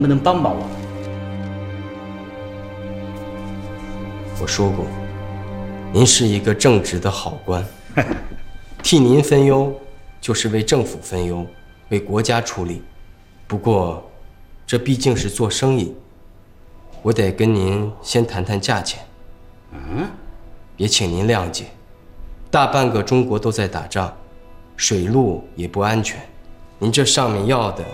不能帮帮我？ 我说过，您是一个正直的好官，替您分忧，就是为政府分忧，为国家出力。不过，这毕竟是做生意，我得跟您先谈谈价钱。也请您谅解，大半个中国都在打仗，水路也不安全，您这上面要的，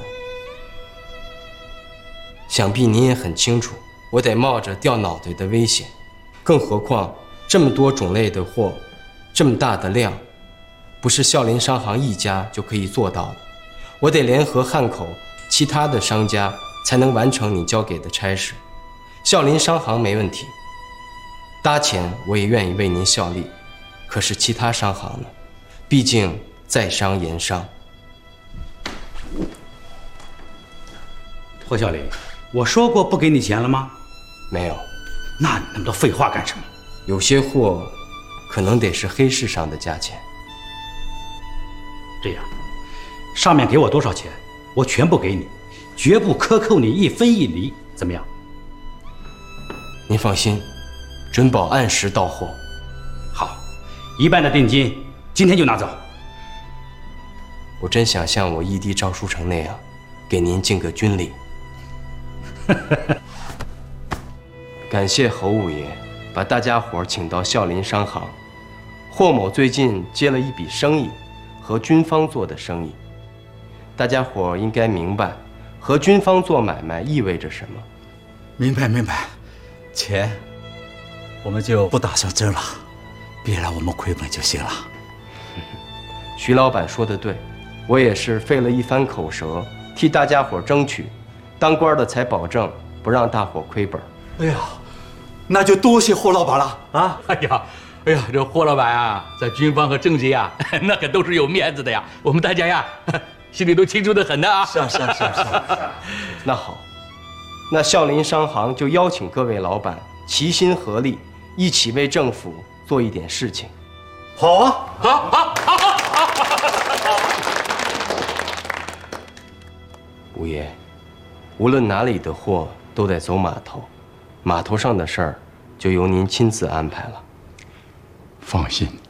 想必您也很清楚，我得冒着掉脑袋的危险。更何况这么多种类的货，这么大的量，不是孝林商行一家就可以做到的。我得联合汉口其他的商家，才能完成你交给的差事。孝林商行没问题，搭钱我也愿意为您效力。可是其他商行呢？毕竟在商言商。 霍小林，我说过不给你钱了吗？ 没有。 那你那么多废话干什么？ 有些货可能得是黑市上的价钱。 这样，上面给我多少钱，我全部给你，绝不克扣你一分一厘，怎么样？ 您放心，准保按时到货。 好，1半的定金，今天就拿走。 我真想像我义弟赵书成那样，给您敬个军礼。感谢侯五爷把大家伙请到孝林商行。霍某最近接了一笔生意，和军方做的生意。大家伙应该明白，和军方做买卖意味着什么。 明白，钱我们就不打算挣了，别让我们亏本就行了。 徐老板说的对，我也是费了一番口舌，替大家伙争取。当官的才保证不让大伙亏本。 哎呀，那就多谢霍老板了啊！ 哎呀，这霍老板啊，在军方和政界啊，那可都是有面子的呀。我们大家呀，心里都清楚的很的啊。 是。 那好，那孝林商行就邀请各位老板齐心合力，一起为政府做一点事情。 好啊， 好。 五爷，无论哪里的货都得走码头，码头上的事儿就由您亲自安排了。 放心。